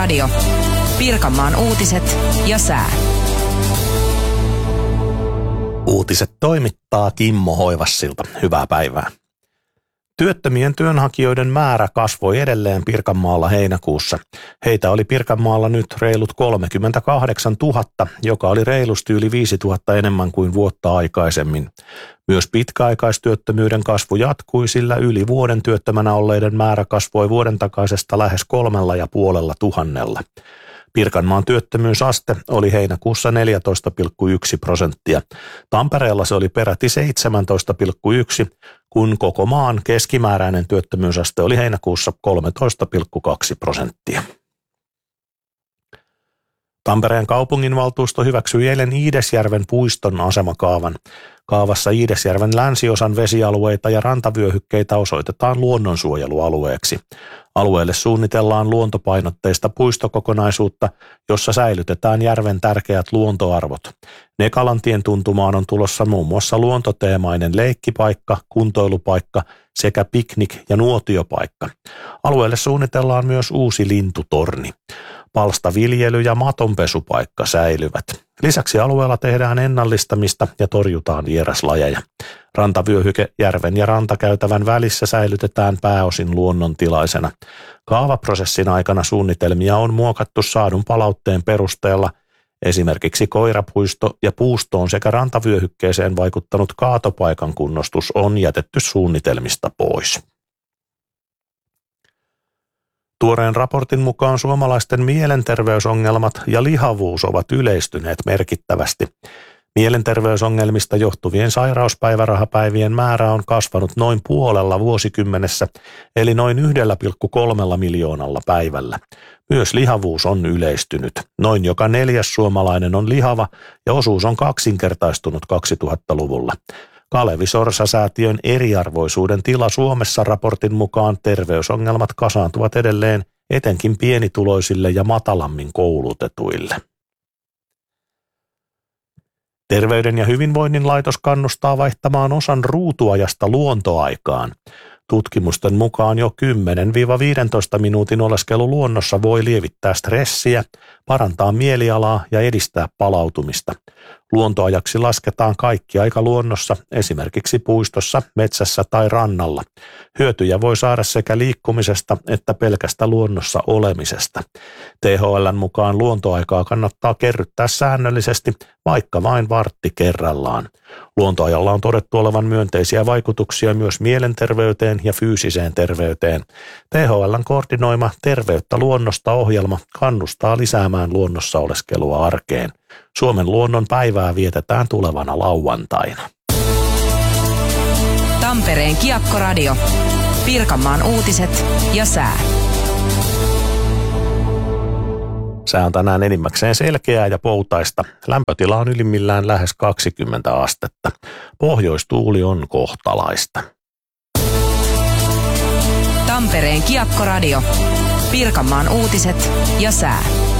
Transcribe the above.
Kiekko-radio. Pirkanmaan uutiset ja sää. Uutiset toimittaa Kimmo Hoivassilta. Hyvää päivää. Työttömien työnhakijoiden määrä kasvoi edelleen Pirkanmaalla heinäkuussa. Heitä oli Pirkanmaalla nyt reilut 38 000, joka oli reilusti yli 5 000 enemmän kuin vuotta aikaisemmin. Myös pitkäaikaistyöttömyyden kasvu jatkui, sillä yli vuoden työttömänä olleiden määrä kasvoi vuoden takaisesta lähes 3,5 %. Pirkanmaan työttömyysaste oli heinäkuussa 14,1%. Tampereella se oli peräti 17,1%, kun koko maan keskimääräinen työttömyysaste oli heinäkuussa 13,2%. Tampereen kaupunginvaltuusto hyväksyi eilen Iidesjärven puiston asemakaavan. Kaavassa Iidesjärven länsiosan vesialueita ja rantavyöhykkeitä osoitetaan luonnonsuojelualueeksi. Alueelle suunnitellaan luontopainotteista puistokokonaisuutta, jossa säilytetään järven tärkeät luontoarvot. Nekalantien tuntumaan on tulossa muun muassa luontoteemainen leikkipaikka, kuntoilupaikka sekä piknik- ja nuotiopaikka. Alueelle suunnitellaan myös uusi lintutorni. Palstaviljely- ja matonpesupaikka säilyvät. Lisäksi alueella tehdään ennallistamista ja torjutaan vieraslajeja. Rantavyöhyke järven ja rantakäytävän välissä säilytetään pääosin luonnontilaisena. Kaavaprosessin aikana suunnitelmia on muokattu saadun palautteen perusteella. Esimerkiksi koirapuisto ja puustoon sekä rantavyöhykkeeseen vaikuttanut kaatopaikan kunnostus on jätetty suunnitelmista pois. Tuoreen raportin mukaan suomalaisten mielenterveysongelmat ja lihavuus ovat yleistyneet merkittävästi. Mielenterveysongelmista johtuvien sairauspäivärahapäivien määrä on kasvanut noin puolella vuosikymmenessä, eli noin 1,3 miljoonalla päivällä. Myös lihavuus on yleistynyt. Noin joka 4. suomalainen on lihava ja osuus on kaksinkertaistunut 2000-luvulla. Kalevi Sorsa-säätiön eriarvoisuuden tila Suomessa raportin mukaan terveysongelmat kasaantuvat edelleen etenkin pienituloisille ja matalammin koulutetuille. Terveyden ja hyvinvoinnin laitos kannustaa vaihtamaan osan ruutuajasta luontoaikaan. Tutkimusten mukaan jo 10-15 minuutin oleskelu luonnossa voi lievittää stressiä, parantaa mielialaa ja edistää palautumista. Luontoajaksi lasketaan kaikki aika luonnossa, esimerkiksi puistossa, metsässä tai rannalla. Hyötyjä voi saada sekä liikkumisesta että pelkästä luonnossa olemisesta. THL:n mukaan luontoaikaa kannattaa kerryttää säännöllisesti, vaikka vain vartti kerrallaan. Luontoajalla on todettu olevan myönteisiä vaikutuksia myös mielenterveyteen ja fyysiseen terveyteen. THL:n koordinoima Terveyttä luonnosta -ohjelma kannustaa lisäämään luonnossa oleskelua arkeen. Suomen luonnon päivää vietetään tulevana lauantaina. Tampereen Kiekko-radio. Pirkanmaan uutiset ja sää. Sää on tänään enimmäkseen selkeää ja poutaista. Lämpötila on ylimmillään lähes 20 astetta. Pohjoistuuli on kohtalaista. Tampereen Kiekko-radio. Pirkanmaan uutiset ja sää.